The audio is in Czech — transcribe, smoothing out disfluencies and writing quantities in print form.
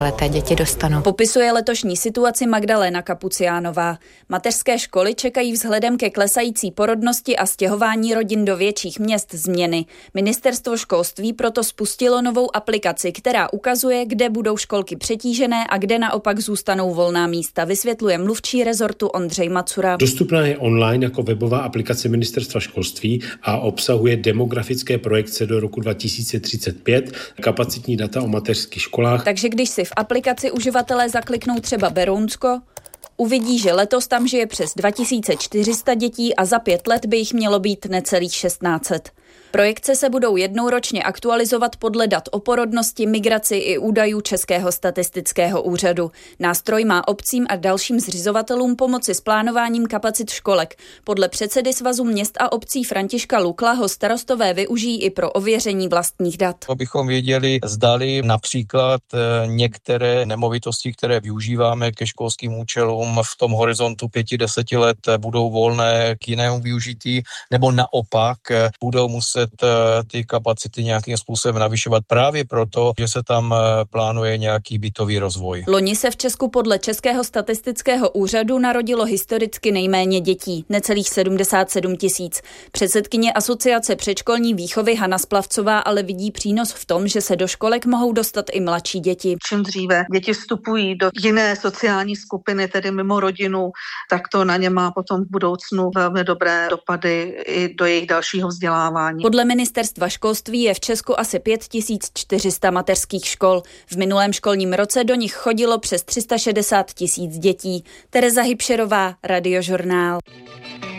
leté děti dostanou. Popisuje letošní situaci Magdalena Kapuciánová. Mateřské školy čekají vzhledem ke klesající porodnosti a stěhování rodin do větších měst změny. Ministerstvo školství proto spustilo novou aplikaci, která ukazuje, kde budou školky přetížené a kde naopak zůstanou volná místa, vysvětluje mluvčí rezortu Ondřej Macura. Dostupná je online jako webová aplikace Ministerstva školství a obsahuje demografické projekce do roku 2035, kapacitní data o mateřských školách. Takže když si v aplikaci uživatelé zakliknou třeba Berounsko, uvidí, že letos tam žije přes 2400 dětí a za 5 let by jich mělo být necelých 1600. Projekce se budou jednou ročně aktualizovat podle dat o porodnosti, migraci i údajů Českého statistického úřadu. Nástroj má obcím a dalším zřizovatelům pomoci s plánováním kapacit školek. Podle předsedy Svazu měst a obcí Františka Lukla ho starostové využijí i pro ověření vlastních dat. Abychom věděli, zdali například některé nemovitosti, které využíváme ke školským účelům v tom horizontu 5-10 let budou volné k jinému využití, nebo naopak budou muset ty kapacity nějakým způsobem navyšovat právě proto, že se tam plánuje nějaký bytový rozvoj. Loni se v Česku podle Českého statistického úřadu narodilo historicky nejméně dětí, necelých 77 000. Předsedkyně Asociace předškolní výchovy Hana Splavcová ale vidí přínos v tom, že se do školek mohou dostat i mladší děti. Čím dříve děti vstupují do jiné sociální skupiny, tedy mimo rodinu, tak to na ně má potom v budoucnu velmi dobré dopady i do jejich dalšího vzdělávání. Podle ministerstva školství je v Česku asi 5400 mateřských škol. V minulém školním roce do nich chodilo přes 360 000 dětí. Tereza Hybšerová, Radiožurnál.